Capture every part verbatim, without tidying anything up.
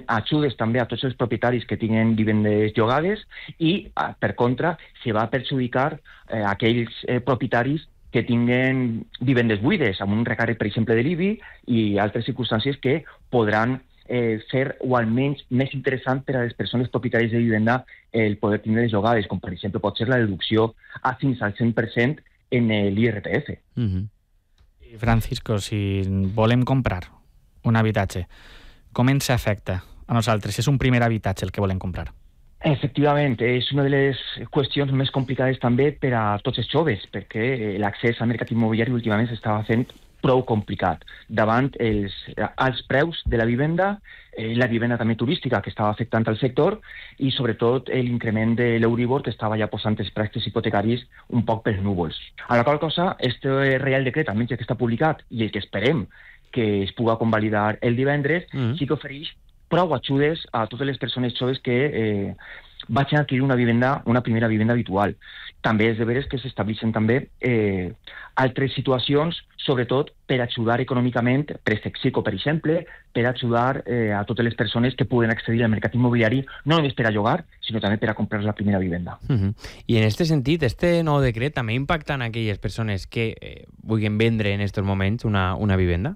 ajudes també a tots els propietaris que tinguin vivendes llogades i, per contra, se va perjudicar eh, aquells eh, propietaris que tinguen vivendes buides, amb un recàrrec, per exemple, de l'I B I i altres circumstàncies que podran eh, fer, o almenys més interessant per a les persones propietàries de vivenda, el poder tindre les llogades, com per exemple pot ser la deducció a fins al cent per cent en l'I R P F. Mm-hmm. Francisco, si volem comprar un habitatge, com ens afecta a nosaltres? És un primer habitatge el que volem comprar. Efectivament, és una de les qüestions més complicades també per a tots els joves, perquè l'accés al mercat immobiliari últimament s'estava fent prou complicat. Davant els alts preus de la vivenda, eh, la vivenda també turística que estava afectant el sector i sobretot l'increment de l'Euribor que estava ja posant els préstecs hipotecaris un poc pels núvols. A la qual cosa, este Reial Decret, almenys que està publicat i el que esperem que es puga convalidar el divendres, mm. sí que ofereix prou ajudes a totes les persones joves que eh, vagin a adquirir una vivenda, una primera vivenda habitual. També és de veres que s'estableixen també eh, altres situacions, sobretot per ajudar econòmicament, préstec psico, per exemple, per ajudar eh, a totes les persones que puguen accedir al mercat immobiliari, no només per a llogar, sinó també per a comprar la primera vivenda. Uh-huh. I en aquest sentit, este nou decret també impacta en aquelles persones que eh, vulguin vendre en aquests moments una, una vivenda?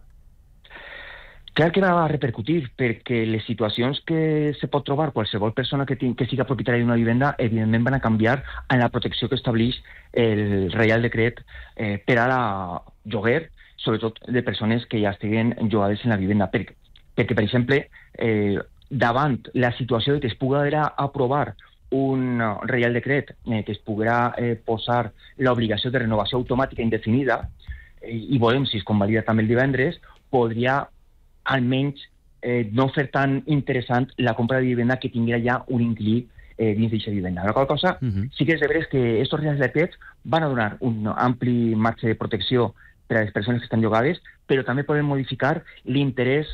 Clar que va a repercutir, perquè les situacions que se pot trobar qualsevol persona que, que siga propietària d'una vivenda, evidentment van a canviar en la protecció que estableix el Reial Decret eh, per a la lloguer, sobretot de persones que ja estiguen llogades en la vivenda. Per, perquè, per exemple, eh, davant la situació de que es puguera aprovar un Reial Decret eh, que es puguera eh, posar l'obligació de renovació automàtica indefinida, eh, i volem si es convalida també el divendres, podria almenys eh, no fer tan interessant la compra de vivenda que tinguera ja un inquilí eh, dins d'aquesta vivenda. La qual cosa, uh-huh. sí que és de veres que aquests Reials Decrets van a donar un ampli marge de protecció per a les persones que estan llogades, però també poden modificar l'interès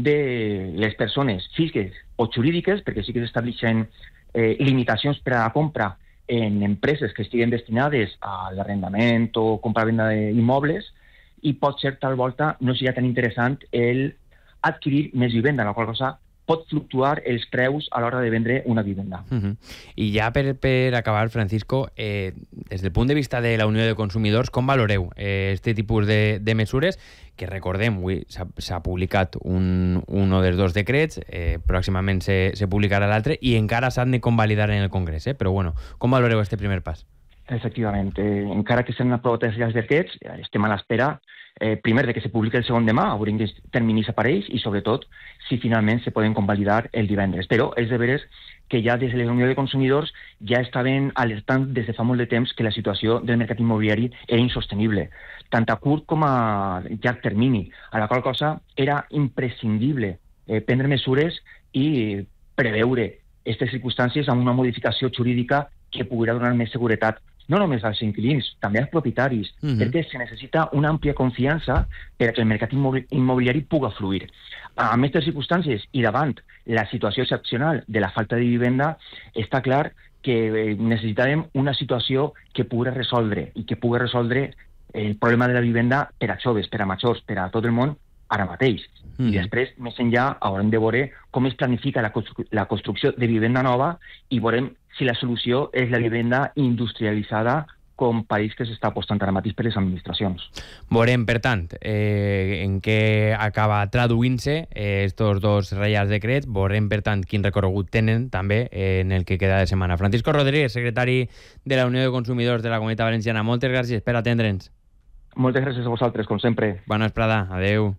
de les persones físiques o jurídiques, perquè sí que s'estableixen eh, limitacions per a la compra en empreses que estiguen destinades a l'arrendament o compra-venda d'immobles, i pot ser tal volta no sigui tan interessant el adquirir més vivenda, la qual cosa pot fluctuar els preus a l'hora de vendre una vivenda. Uh-huh. I ja per, per acabar, Francisco, eh, des del punt de vista de la Unió de Consumidors, com valoreu aquest eh, tipus de, de mesures? Que recordem, avui s'ha publicat un, un dels dos decrets, eh, pròximament se, se publicarà l'altre, i encara s'han de convalidar en el Congrés, eh? Però bueno, com valoreu este primer pas? Efectivament, eh, encara que s'han aprovat els decrets, estem a l'espera Eh, primer de que se publiqui el segon demà, a veure en quins terminis apareix i sobretot si finalment se poden convalidar el divendres. Però és de veres que ja des de la Unió de Consumidors ja estaven alertant des de fa molt de temps que la situació del mercat immobiliari era insostenible, tant a curt com a llarg termini, a la qual cosa era imprescindible eh, prendre mesures i preveure aquestes circumstàncies amb una modificació jurídica que poguera donar més seguretat no només als inquilins, també als propietaris, uh-huh. perquè se necessita una àmplia confiança per a que el mercat immobiliari puga fluir. A aquestes circumstàncies i davant la situació excepcional de la falta de vivenda, està clar que necessitàvem una situació que pugui resoldre i que pugui resoldre el problema de la vivenda per a joves, per a majors, per a tot el món ara mateix. Mm. I després, més enllà, haurem de veure com es planifica la, constru la construcció de vivenda nova i veurem si la solució és la vivenda industrialitzada com país que s'està apostant ara mateix per les administracions. Veurem, per tant, eh, en què acaba traduint-se estos dos Reials Decrets, veurem, per tant, quin recorregut tenen també en el que queda de setmana. Francisco Rodríguez, secretari de la Unió de Consumidors de la Comunitat Valenciana, moltes gràcies per atendre'ns. Moltes gràcies a vosaltres, com sempre. Bona vesprada, adeu.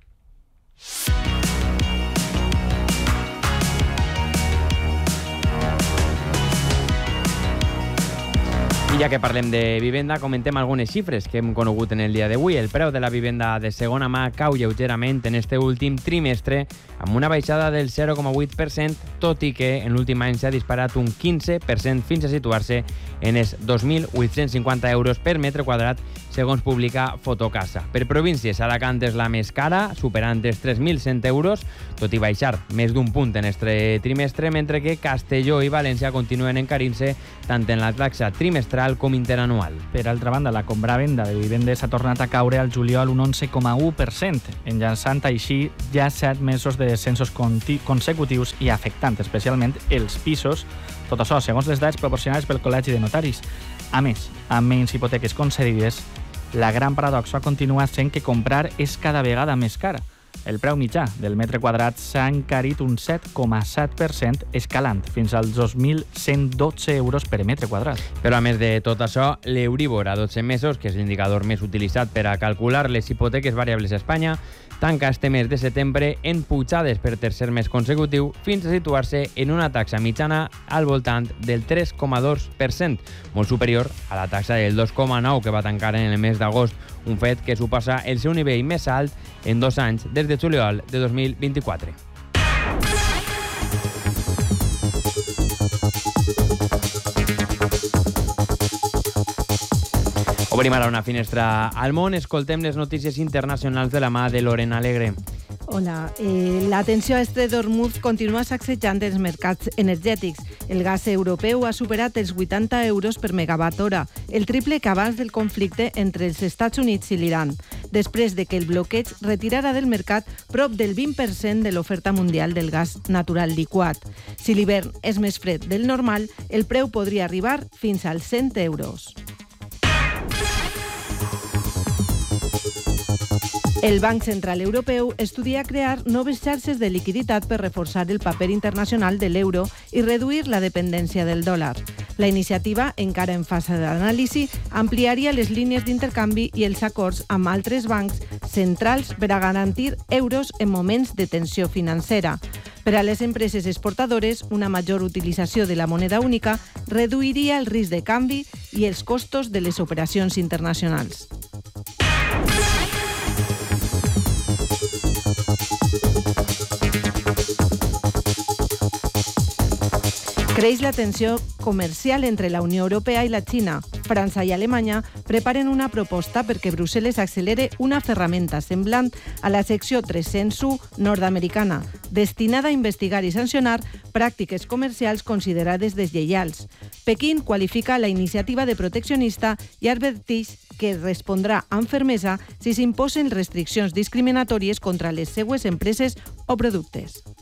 I ja que parlem de vivenda, comentem algunes xifres que hem conegut en el dia d'avui. El preu de la vivenda de segona mà cau lleugerament en este últim trimestre amb una baixada del zero coma vuit per cent, tot i que en l'últim any s'ha disparat un quinze per cent fins a situar-se en els dos mil vuit-cents cinquanta euros per metre quadrat segons publica Fotocasa. Per províncies, Alacant és la més cara, superant els tres mil cent euros, tot i baixar més d'un punt en este trimestre, mentre que Castelló i València continuen encarint-se tant en la taxa trimestral com interanual. Per altra banda, la compra-venda de vivendes ha tornat a caure al juliol un onze coma u per cent, enllaçant així ja set mesos de descensos consecutius i afectant especialment els pisos, tot això segons les dades proporcionades pel Col·legi de Notaris. A més, amb menys hipoteques concedides, la gran paradoxa continua sent que comprar és cada vegada més cara. El preu mitjà del metre quadrat s'ha encarit un set coma set per cent, escalant fins als dos mil cent dotze euros per metre quadrat. Però a més de tot això, l'Euribor a dotze mesos, que és l'indicador més utilitzat per a calcular les hipoteques variables a Espanya, tanca este mes de setembre en pujades per tercer mes consecutiu fins a situar-se en una taxa mitjana al voltant del tres coma dos per cent, molt superior a la taxa del dos coma nou que va tancar en el mes d'agost, un fet que suposa el seu nivell més alt en dos anys des de juliol de dos mil vint-i-quatre. Obrim ara una finestra al món, escoltem les notícies internacionals de la mà de Lorena Alegre. Hola, eh, la tensió a Estret d'Hormuz continua sacsejant els mercats energètics. El gas europeu ha superat els vuitanta euros per megawatt hora, el triple que abans del conflicte entre els Estats Units i l'Iran, després de que el bloqueig retirara del mercat prop del vint per cent de l'oferta mundial del gas natural liquat. Si l'hivern és més fred del normal, el preu podria arribar fins als cent euros. El Banc Central Europeu estudia crear noves xarxes de liquiditat per reforçar el paper internacional de l'euro i reduir la dependència del dòlar. La iniciativa, encara en fase d'anàlisi, ampliaria les línies d'intercanvi i els acords amb altres bancs centrals per a garantir euros en moments de tensió financera. Per a les empreses exportadores, una major utilització de la moneda única reduiria el risc de canvi i els costos de les operacions internacionals. Creix la tensió comercial entre la Unió Europea i la Xina. França i Alemanya preparen una proposta perquè Brussel·les accelere una ferramenta semblant a la secció tres-cents u nord-americana, destinada a investigar i sancionar pràctiques comercials considerades deslleials. Pequín qualifica la iniciativa de proteccionista i adverteix que respondrà amb fermesa si s'imposen restriccions discriminatòries contra les seues empreses o productes.